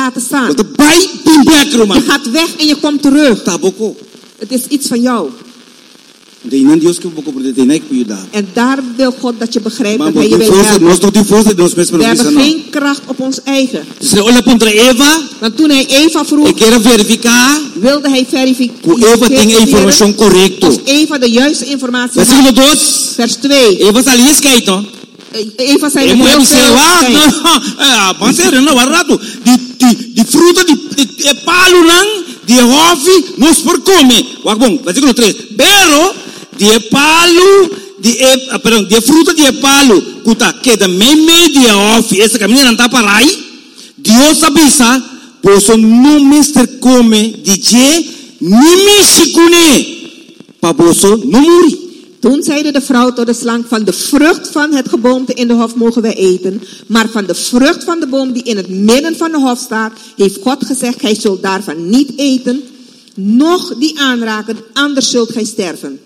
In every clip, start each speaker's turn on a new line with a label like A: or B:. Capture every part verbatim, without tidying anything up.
A: laten staan.
B: Wat bij pimpek,
A: Je
B: Roman.
A: gaat weg en je komt terug.
B: Taboko.
A: Het is iets van jou.
B: De inan Dios que boko por de nek puida.
A: En daar wil God dat je begrijpt
B: Maar
A: dat hij je
B: die
A: wil
B: força,
A: helpen.
B: nós não temos força, nós mesmos
A: We
B: não
A: hebben
B: precisamos.
A: geen kracht op ons eigen.
B: Se olha contra Eva,
A: Want toen hij Eva vroeg,
B: e quer verificar
A: wilde hij
B: que Eva
A: verificeren
B: tem a informação correta.
A: of Eva de juiste informatie had.
B: Versículo dois.
A: Vers twee.
B: Eva está escrito.
A: Eva zei
B: É
A: met heel
B: muito
A: veel
B: observado.
A: schijn.
B: Ah, parceiro, não, barato. De de de fruta de de palo não, de hofe, nós por comer. Wacht bom, versículo três. Pero de palo de ah, perdão, de fruta de palo, kuta que da meme de hofe, essa caminha não tá para aí. Deus avisa, posso não mister come de je, nimi shikune. Pa posso não morrer.
A: Toen zeide de vrouw tot de slang, van de vrucht van het geboomte in de hof mogen wij eten. Maar van de vrucht van de boom die in het midden van de hof staat, heeft God gezegd, gij zult daarvan niet eten, noch die aanraken, anders zult gij sterven.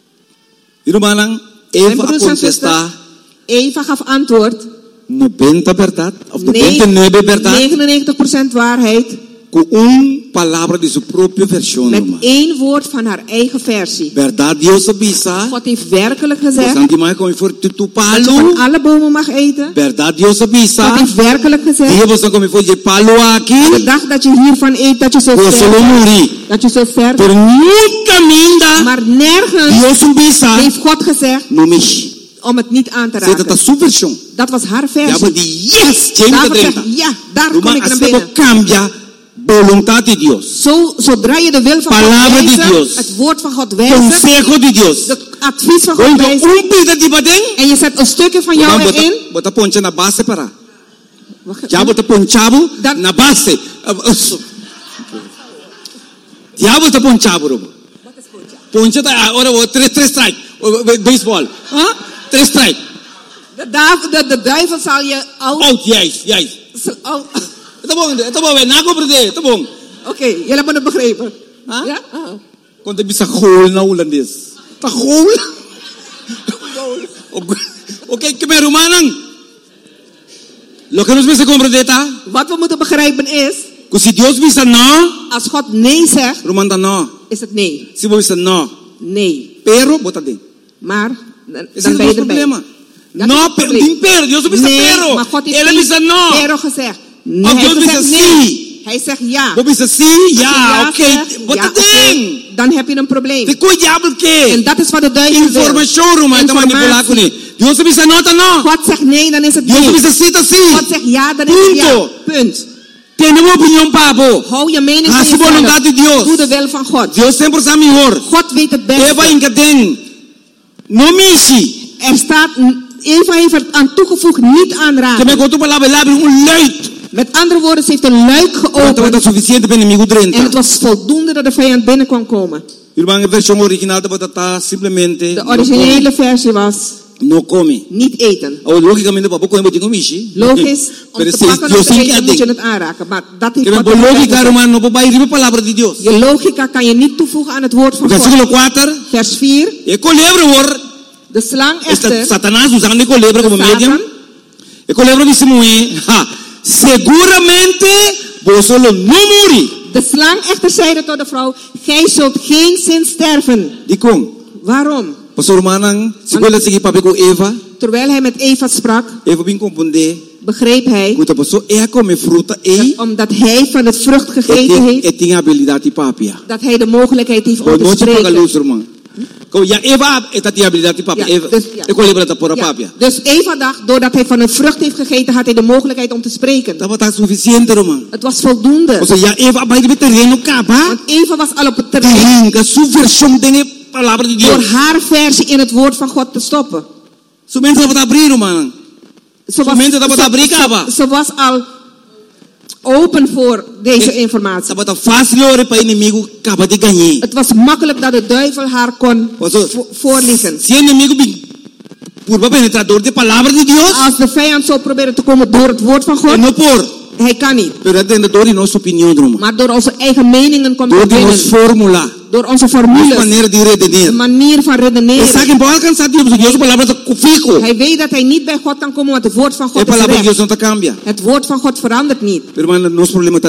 B: Irmãs,
A: Mijn
B: Eva
A: broers en zusters,
B: contesta
A: Eva gaf antwoord,
B: noventa verdade, of noventa e nove verdade,
A: negenennegentig procent waarheid,
B: com uma palavra de sua própria versão.
A: met één woord van haar eigen versie.
B: Verdade, Deus avisa.
A: God heeft werkelijk gezegd
B: Santi mais como for tu
A: dat je
B: palo.
A: van alle bomen mag eten.
B: Verdade, Deus
A: God
B: avisa.
A: heeft werkelijk gezegd,
B: Dia você como for de palo
A: de
B: aqui,
A: dag dat je hiervan eet, dat je zult
B: você não
A: sterven.
B: morrer.
A: Dat je zult sterven.
B: Por nunca minda,
A: Maar nergens
B: Deus avisa.
A: heeft God gezegd
B: Não mexe.
A: om het niet aan te
B: Você tá
A: raken.
B: sua versão.
A: Dat was haar
B: Já
A: versie.
B: de yes, gente
A: David zegt,
B: treinta.
A: ja, daar kom
B: Mas
A: ik naar
B: assim
A: binnen.
B: você cambia voluntade de Deus.
A: Zo, zodra je de wil van
B: Palabra
A: God
B: de
A: wijzigt,
B: Dios.
A: het woord van God wijzigt,
B: Consejo de Deus.
A: de advies van God
B: Quando
A: wijzigt,
B: um pida de badem,
A: en je zet een stukje van jou
B: bota,
A: erin,
B: bota poncha na base para.
A: wacht,
B: Já bota ponchabo
A: Dan-
B: na base. Já bota ponchabo, Robo. Poncha tá agora o três três strike. Baseball. Hã? Três strike.
A: de, duivel- de, de duivel zal je oud...
B: Out, juist, juist.
A: Oh,
B: Tá bom, tá bom, na go brede, tá bom.
A: Oké, jullie hebben het begrepen.
B: Huh?
A: Ja? Ah.
B: Quando bisa hole na Holandês. Tá hole. Oké, que me rumanang. Lo que nos bisa comprendeta,
A: Wat we moeten begrijpen is,
B: que si Deus bisa no,
A: als God nee zegt,
B: rumanda no.
A: is het nee.
B: Si bisa no,
A: Nee.
B: pero bota ding.
A: Maar, dan,
B: Esse
A: dan
B: é
A: ben
B: o
A: je erbij.
B: problema.
A: Dat
B: No,
A: is het
B: pero,
A: probleem.
B: din pero, Deus bisa
A: Nee,
B: pero.
A: maar God heeft
B: Ele
A: geen
B: bisa no.
A: pero gezegd. Nee,
B: Of
A: hij
B: Deus
A: heeft
B: bisa
A: gezegd
B: si.
A: nee. Hij zegt ja.
B: Bo bisa si,
A: Als je
B: ja, oké.
A: zegt,
B: Bota
A: ja, oké,
B: ding.
A: dan heb je een probleem.
B: Te ko diabo
A: En
B: que?
A: dat is wat de duivel wil.
B: Informação, Roma, tá manipular com ele. Deus bisa nota no.
A: God zegt nee, dan is het
B: Deus
A: nee.
B: bisa cita si.
A: God zegt ja, dan is het ja.
B: Punto.
A: Punt.
B: Tem uma opinião, Pabo.
A: Hou je mening
B: Ah,
A: van
B: se voluntade de
A: jezelf.
B: Deus.
A: Doe de wil van God.
B: Deus sempre sabe melhor.
A: God weet het
B: Eva
A: beste.
B: in Gaden. No mishi.
A: Er staat, Eva heeft er aan toegevoegd, niet
B: Que me
A: aanraken.
B: contou palavra lá, um leite.
A: Met andere woorden, ze heeft een luik
B: Quanto
A: geopend.
B: é suficiente para o inimigo
A: En het
B: treinta.
A: was voldoende dat de vijand binnen kon komen.
B: Irmão, a versão original da batata simplesmente
A: De originele versie was
B: não come.
A: niet eten.
B: Ou logicamente Pabo come botinho mishi.
A: Logisch, om
B: Pero
A: te
B: se
A: pakken of
B: Deus
A: te
B: tem
A: eten moet je
B: que
A: het aanraken. Maar dat heeft
B: Que me
A: God
B: por
A: erbij
B: lógica,
A: gezegd.
B: hermano, não vai ir a palavra de Deus.
A: Je logica kan je niet toevoegen aan het woord van God.
B: Versículo quatro.
A: Vers vier.
B: E colebra hoor.
A: De slang
B: Esta
A: echter,
B: Satanás usando colebra como medium.
A: Satan,
B: E colebra disse moe, ha, seguramente vos solo no muri.
A: de slang echter zeide tot de vrouw, gij zult geen zin sterven.
B: Di kong,
A: Waarom?
B: pastor manang, sigula sige papi ko Eva,
A: Terwijl hij met Eva sprak,
B: Eva bin confunde,
A: begreep hij,
B: kuta pastor, ea come fruta e,
A: omdat hij van het vrucht gegeten
B: e,
A: heeft,
B: e tinha habilidade de papia.
A: dat hij de mogelijkheid heeft om
B: Ko
A: te
B: noche paga
A: spreken.
B: luz, irmão. Ko ya Eva eta tinha habilidade de papia.
A: Ja,
B: Eva,
A: dus, ja.
B: e colebra ta pora
A: Ja,
B: papia.
A: dus Eva dacht, doordat hij van een vrucht heeft gegeten, had hij de mogelijkheid om te spreken.
B: Tava tá suficiente, irmão.
A: Het was voldoende.
B: Ou seja, Eva vai de terreno capa.
A: Want Eva was al op het terrein
B: Terreno, sua versão tem a palavra de
A: door
B: Deus.
A: haar versie in het woord van God te stoppen.
B: Su mente tava abrir, irmão.
A: Ze
B: Su mente tava
A: ze-
B: abrir,
A: ze-
B: capa.
A: ze was al open voor deze informatie.
B: Tava tá fácil ore para inimigo capa de ganhar.
A: Het was makkelijk dat de duivel haar kon
B: Was zo-
A: vo- voorliegen.
B: Se inimigo bin por penetrador de palavra de Deus,
A: Als de vijand zou proberen te komen door het woord van
B: é
A: God,
B: não por,
A: hij kan niet.
B: pero é dentro de nossa opinião, irmão.
A: Maar door onze eigen meningen komt
B: Door
A: het
B: de
A: binnen.
B: nossa fórmula,
A: Door onze
B: nossa
A: formules,
B: maneira de
A: de
B: redener.
A: manier van
B: Ele
A: redeneren.
B: sabe que pode alcançar Deus, porque Deus palavra tá fico.
A: Hij weet dat hij niet bij God kan komen, want het woord van
B: É
A: God is
B: palavra de
A: recht.
B: Deus não tá cambia.
A: Het woord van God verandert niet.
B: Irmão, nosso problema tá